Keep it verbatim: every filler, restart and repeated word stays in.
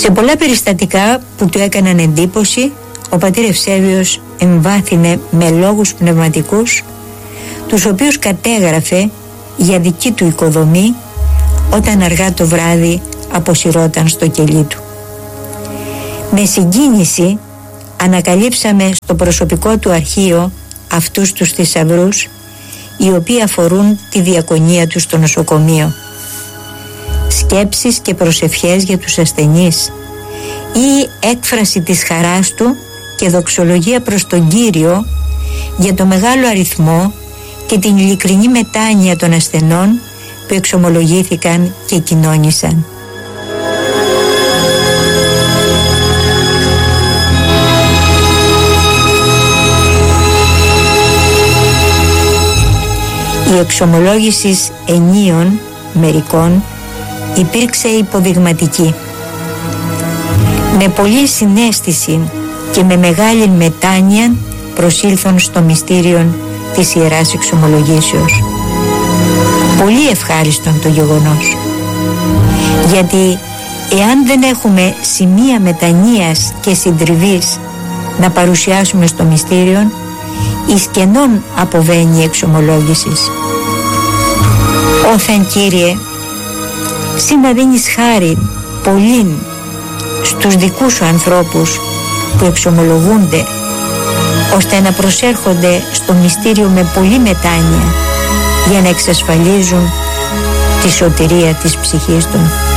Σε πολλά περιστατικά που του έκαναν εντύπωση, ο πατήρ Ευσέβιος εμβάθυνε με λόγους πνευματικούς, τους οποίους κατέγραφε για δική του οικοδομή όταν αργά το βράδυ αποσυρώταν στο κελί του. Με συγκίνηση ανακαλύψαμε στο προσωπικό του αρχείο αυτούς τους θησαυρούς, οι οποίοι αφορούν τη διακονία του στο νοσοκομείο. Σκέψεις και προσευχές για τους ασθενείς ή έκφραση της χαράς του και δοξολογία προς τον Κύριο για το μεγάλο αριθμό και την ειλικρινή μετάνοια των ασθενών που εξομολογήθηκαν και κοινώνησαν. Η εξομολόγηση ενίων μερικών υπήρξε υποδειγματική. Με πολλή συναίσθηση και με μεγάλη μετάνοια προσήλθον στο μυστήριον της Ιεράς Εξομολογήσεως. Πολύ ευχάριστον το γεγονός, γιατί εάν δεν έχουμε σημεία μετανοίας και συντριβής να παρουσιάσουμε στο μυστήριον, εις κενόν αποβαίνει η εξομολόγησης. Όθεν Κύριε, σύ να δίνεις χάρη πολλήν στους δικούς σου ανθρώπους που εξομολογούνται, ώστε να προσέρχονται στο μυστήριο με πολλή μετάνοια για να εξασφαλίζουν τη σωτηρία της ψυχής των.